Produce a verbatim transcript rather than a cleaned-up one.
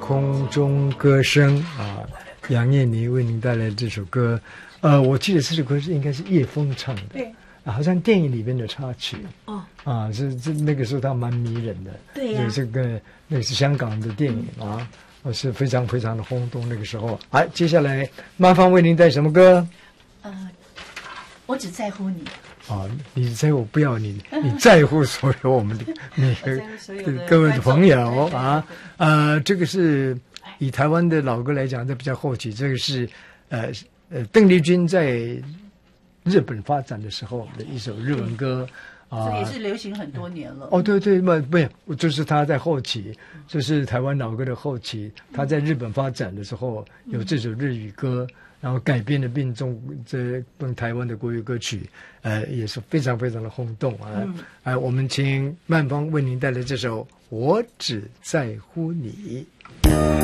空中歌声啊，杨燕妮为您带来这首歌。呃，我记得这首歌是应该是叶枫唱的， 对， 啊，好像电影里面的插曲。 哦， 啊，是这那个时候他蛮迷人的。 对呀、啊， 这个那是香港的电影啊，嗯、是非常非常的轰动。那个时候，哎，接下来曼芳为您带什么歌？ 呃，我只在乎你。 啊，你在乎不要你，你在乎所有我们的那个各位的朋友啊，呃，这个是以台湾的老歌来讲，这比较后期，这个是呃呃邓丽君在日本发展的时候的一首日文歌啊， 这也是流行很多年了。 哦，对对，不不，就是他在后期，就是台湾老歌的后期，他在日本发展的时候有这首日语歌。然后改编的并中这跟台湾的国语歌曲，呃，也是非常非常的轰动啊！嗯、呃，我们请曼芳为您带来这首《我只在乎你》。